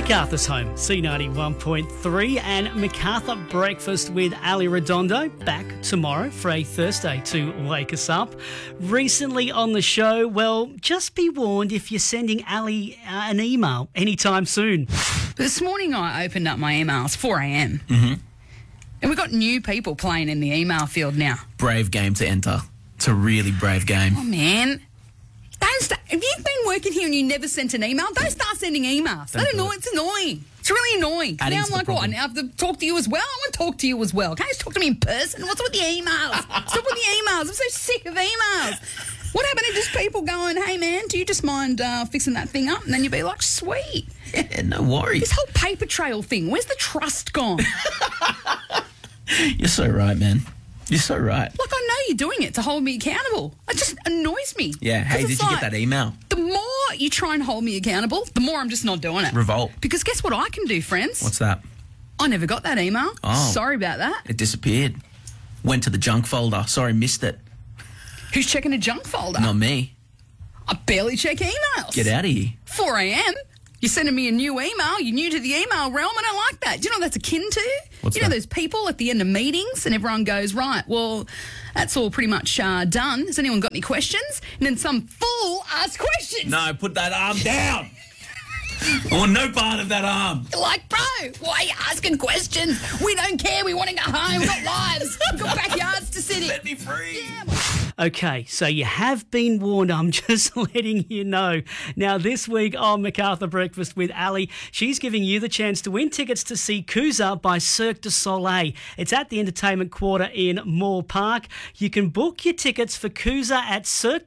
MacArthur's home, C91.3, and MacArthur Breakfast with Ali Redondo back tomorrow for a Thursday to wake us up. Recently on the show, well, just be warned if you're sending Ali an email anytime soon. This morning I opened up my emails, 4 a.m. Mm-hmm. And we've got new people playing in the email field now. Brave game to enter. It's a really brave game. Oh, man. If you've been working here and you never sent an email, don't start sending emails. It's annoying. It's really annoying. Adding Now to I'm the like, problem. I have to talk to you as well. I want to talk to you as well. Can't you just talk to me in person? What's with the emails? Stop with the emails. I'm so sick of emails. What happened to just people going, hey, man, do you just mind fixing that thing up? And then you'd be like, sweet. Yeah, no worries. This whole paper trail thing, where's the trust gone? You're so right, man. You're so right. Like, I know you're doing it to hold me accountable. It just annoys me. Yeah, hey, 'Cause did it's you like, get that email? The more you try and hold me accountable, the more I'm just not doing it. Revolt. Because guess what I can do, friends? What's that? I never got that email. Oh. Sorry about that. It disappeared. Went to the junk folder. Sorry, missed it. Who's checking a junk folder? Not me. I barely check emails. Get out of here. 4 a.m. You're sending me a new email. You're new to the email realm. I don't like that. Do you know what that's akin to? What's you know that? those people at the end of meetings and everyone goes, right, well, that's all pretty much done. Has anyone got any questions? And then some fool asks questions. No, put that arm down. I want no part of that arm. You're like, bro, why are you asking questions? We don't care. We want to go home. We've got lives. We've got backyards to sit in. Let me free. Okay, so you have been warned. I'm just letting you know. Now, this week on MacArthur Breakfast with Ali, she's giving you the chance to win tickets to see Kuza by Cirque du Soleil. It's at the Entertainment Quarter in Moore Park. You can book your tickets for Kuza at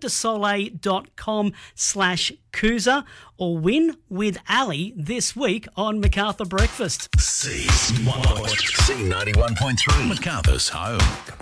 cirquedusoleil.com/Kuza or win with Ali this week on MacArthur Breakfast. C91.3 MacArthur's home.